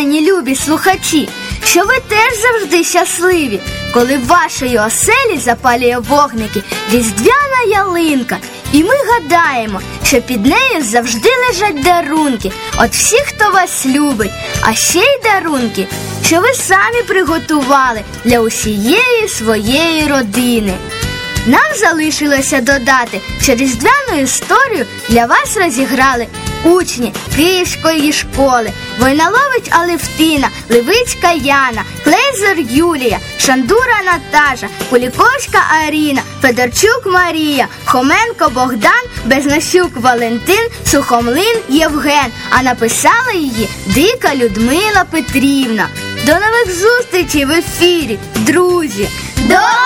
впевнені, любі слухачі, що ви теж завжди щасливі, коли в вашій оселі запалює вогники різдвяна ялинка. І ми гадаємо, що під нею завжди лежать дарунки от всіх, хто вас любить, а ще й дарунки, що ви самі приготували для усієї своєї родини. Нам залишилося додати, що різдвяну історію для вас розіграли учні Київської школи: Войналович Алевтина, Левицька Яна, Клейзер Юлія, Шандура Наташа, Куліковська Аріна, Федорчук Марія, Хоменко Богдан, Безносюк Валентин, Сухомлин Євген, а написала її Дика Людмила Петрівна. До нових зустрічей в ефірі, друзі!